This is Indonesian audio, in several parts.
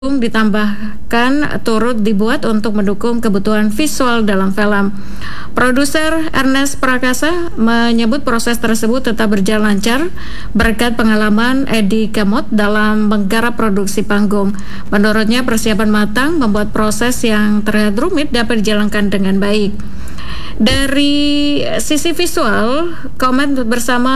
ditambahkan turut dibuat untuk mendukung kebutuhan visual dalam film. Produser Ernest Prakasa menyebut proses tersebut tetap berjalan lancar berkat pengalaman Edi Kemot dalam menggarap produksi panggung. Menurutnya persiapan matang membuat proses yang terlihat rumit dapat dijalankan dengan baik. Dari sisi visual, Komet bersama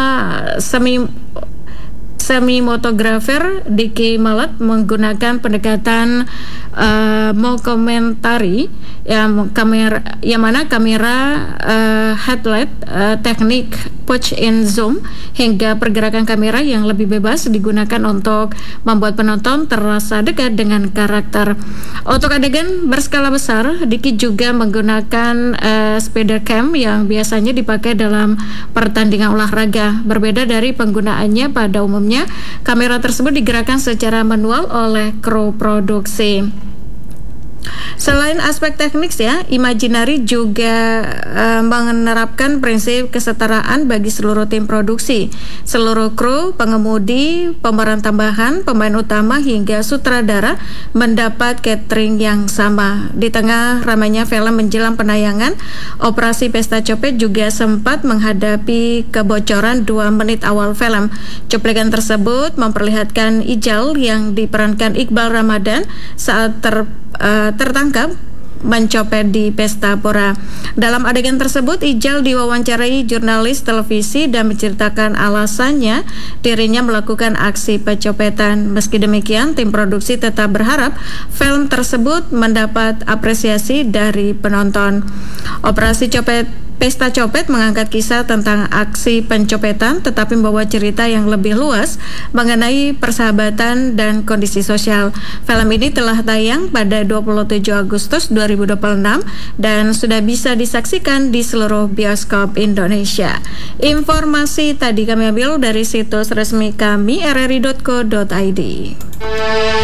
semi-motografer Diki Malat menggunakan pendekatan mockumentary yang mana kamera headlight, teknik punch in zoom hingga pergerakan kamera yang lebih bebas digunakan untuk membuat penonton terasa dekat dengan karakter. Untuk adegan berskala besar, Diki juga menggunakan spider cam yang biasanya dipakai dalam pertandingan olahraga. Berbeda dari penggunaannya pada umumnya, kamera tersebut digerakkan secara manual oleh kru produksi. Selain aspek teknis Imaginary juga menerapkan prinsip kesetaraan bagi seluruh tim produksi. Seluruh kru, pengemudi, pemeran tambahan, pemain utama hingga sutradara mendapat catering yang sama. Di tengah ramainya film menjelang penayangan, operasi Pesta Copet juga sempat menghadapi kebocoran 2 menit awal film. Cuplikan tersebut memperlihatkan Ijal yang diperankan Iqbal Ramadan saat tertangkap mencopet di Pesta Pora. Dalam adegan tersebut, Ijal diwawancarai jurnalis televisi dan menceritakan alasannya dirinya melakukan aksi pencopetan. Meski demikian, tim produksi tetap berharap film tersebut mendapat apresiasi dari penonton. Operasi Pesta Copet mengangkat kisah tentang aksi pencopetan tetapi membawa cerita yang lebih luas mengenai persahabatan dan kondisi sosial. Film ini telah tayang pada 27 Agustus 2026 dan sudah bisa disaksikan di seluruh bioskop Indonesia. Informasi tadi kami ambil dari situs resmi kami rri.co.id.